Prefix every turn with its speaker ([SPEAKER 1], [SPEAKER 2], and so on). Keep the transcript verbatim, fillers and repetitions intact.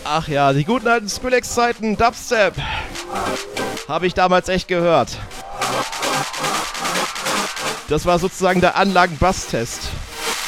[SPEAKER 1] Ach ja, die guten alten Skrillex-Zeiten, Dubstep. Habe ich damals echt gehört. Das war sozusagen der Anlagen-Bass-Test.